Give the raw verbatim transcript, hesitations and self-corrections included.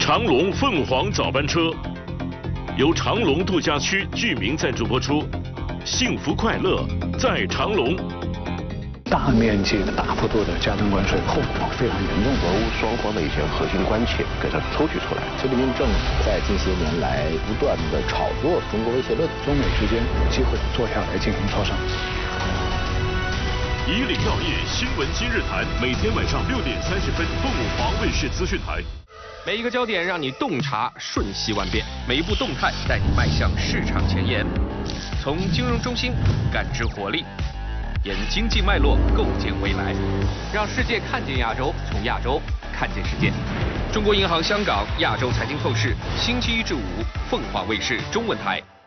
长隆凤凰早班车由长隆度假区居民赞助播出，幸福快乐在长隆。 大面积的、大幅度的加征关税，后果非常严重。 俄乌双方的一些核心关切给它抽取出来。 习近平政府在近些年来不断的炒作中国威胁论， 中美之间有机会坐下来进行磋商。 以岭药业新闻今日谈，每天晚上六点三十分，凤凰卫视资讯台。 每一个焦点让你洞察瞬息万变，每一步动态带你迈向市场前沿。从金融中心感知活力，沿经济脉络构建未来，让世界看见亚洲，从亚洲看见世界。中国银行香港亚洲财经透视，星期一至五，凤凰卫视中文台。